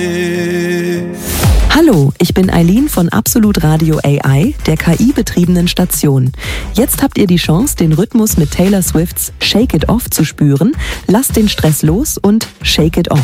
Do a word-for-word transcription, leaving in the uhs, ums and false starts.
Hallo, ich bin Eileen von Absolut Radio A I, der K I-betriebenen Station. Jetzt habt ihr die Chance, den Rhythmus mit Taylor Swifts Shake It Off zu spüren. Lasst den Stress los und Shake It Off.